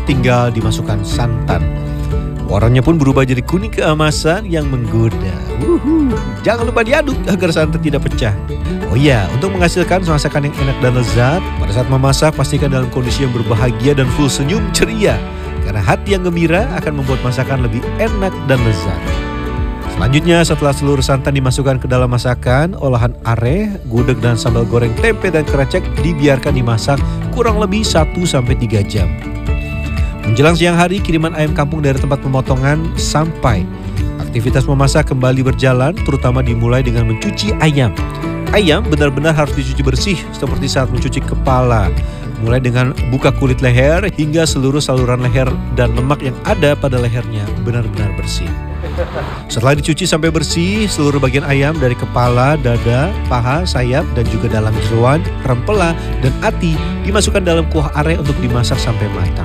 tinggal dimasukkan santan. Warnanya pun berubah jadi kuning keemasan yang menggoda. Jangan lupa diaduk agar santan tidak pecah. Oh iya, untuk menghasilkan masakan yang enak dan lezat, pada saat memasak pastikan dalam kondisi yang berbahagia dan full senyum ceria. Karena hati yang gembira akan membuat masakan lebih enak dan lezat. Selanjutnya, setelah seluruh santan dimasukkan ke dalam masakan, olahan are, gudeg dan sambal goreng tempe dan krecek dibiarkan dimasak kurang lebih 1-3 jam. Menjelang siang hari, kiriman ayam kampung dari tempat pemotongan sampai. Aktivitas memasak kembali berjalan, terutama dimulai dengan mencuci ayam. Ayam benar-benar harus dicuci bersih seperti saat mencuci kepala. Mulai dengan buka kulit leher hingga seluruh saluran leher dan lemak yang ada pada lehernya benar-benar bersih. Setelah dicuci sampai bersih, seluruh bagian ayam dari kepala, dada, paha, sayap, dan juga dalam jeroan, rempela, dan ati dimasukkan dalam kuah are untuk dimasak sampai matang.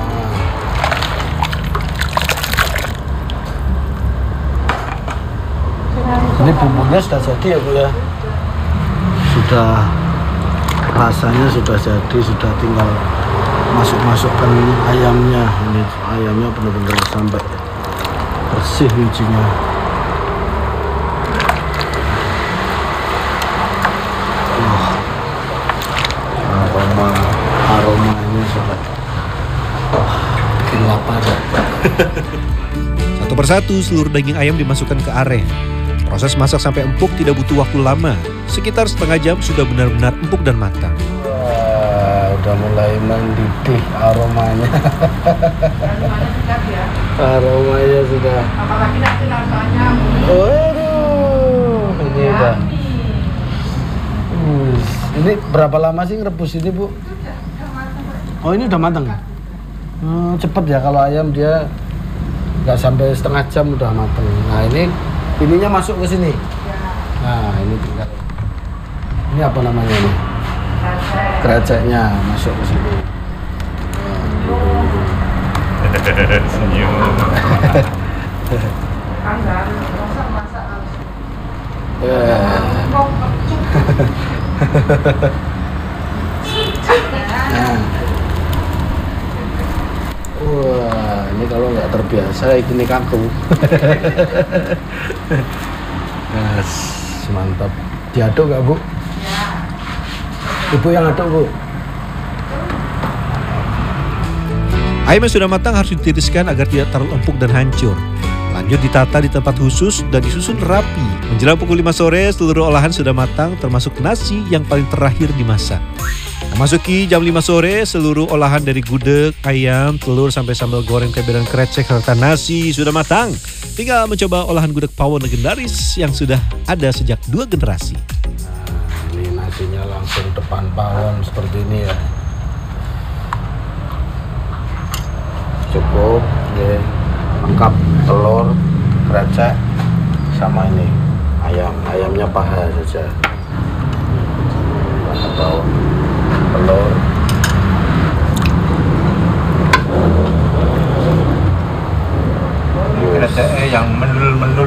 Ini bumbunya sudah jadi ya Bu ya? Sudah, rasanya sudah jadi, sudah tinggal masukkan ayamnya. Ini ayamnya benar-benar sampai bersih bijinya. Aromanya sudah bikin lapar. Satu persatu seluruh daging ayam dimasukkan ke are. Proses masak sampai empuk tidak butuh waktu lama. Sekitar setengah jam sudah benar-benar empuk dan matang. Wah, udah mulai mendidih aromanya. Aromanya sudah. Apalagi nanti rasanya. Waduh, ini udah. Ini berapa lama sih ngerebus ini Bu? Oh, ini udah matang. Cepet ya kalau ayam, dia nggak sampai setengah jam udah matang. Nah ininya masuk ke sini. Nah ini tinggal. Ini apa namanya ini? Kreceknya masuk ke sini. Senyum. Wah, ini kalau nggak terbiasa ini kaku. Yes, mantap. Diaduk nggak Bu? Ya. Ibu yang aduk Bu. Ayam yang sudah matang harus ditiriskan agar tidak terlalu empuk dan hancur. Lanjut ditata di tempat khusus dan disusun rapi. Menjelang pukul 5 sore, seluruh olahan sudah matang termasuk nasi yang paling terakhir dimasak. Memasuki jam 5 sore, seluruh olahan dari gudeg, ayam, telur, sampai sambal goreng, tempe dan krecek serta nasi sudah matang. Tinggal mencoba olahan gudeg pawon legendaris yang sudah ada sejak 2 generasi. Nah, ini nasinya langsung depan pawon seperti ini ya. Cukup, ya. Lengkap telur, krecek, sama ini ayamnya paha saja. Paha bawang, telur. Kreceknya yang mendul-mendul.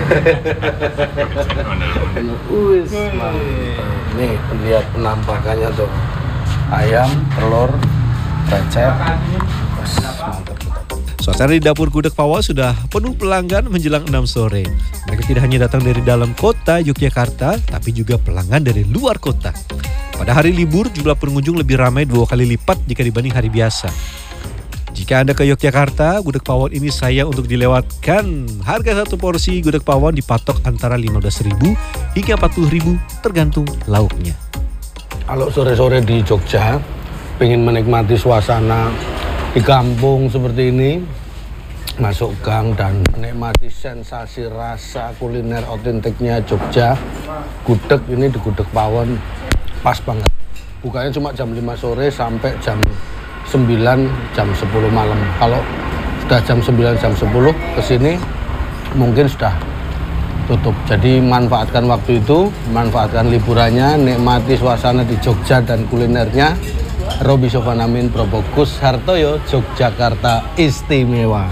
Wis, mantap. Nih lihat penampakannya tuh. Ayam, telur, krecek. Wis, mantap. Suasana di dapur gudeg pawon sudah penuh pelanggan menjelang 6 sore. Mereka tidak hanya datang dari dalam kota Yogyakarta, tapi juga pelanggan dari luar kota. Pada hari libur, jumlah pengunjung lebih ramai 2 kali lipat jika dibanding hari biasa. Jika Anda ke Yogyakarta, gudeg pawon ini sayang untuk dilewatkan. Harga satu porsi gudeg pawon dipatok antara 15.000 hingga 40.000 tergantung lauknya. Kalau sore-sore di Jogja, pengen menikmati suasana di kampung seperti ini, masuk gang dan menikmati sensasi rasa kuliner otentiknya Jogja, gudeg ini di Gudeg Pawon pas banget. Bukanya cuma jam 5 sore sampai jam 9, jam 10 malam. Kalau sudah jam 9, jam 10 kesini mungkin sudah tutup. Jadi manfaatkan waktu itu, manfaatkan liburannya, nikmati suasana di Jogja dan kulinernya. Roby Sofanamin, Probokus Hartoyo, Yogyakarta istimewa.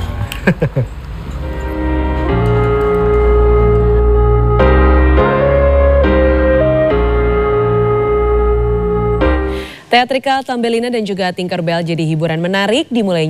Teatrikal Tambelina dan juga Tinkerbell jadi hiburan menarik dimulainya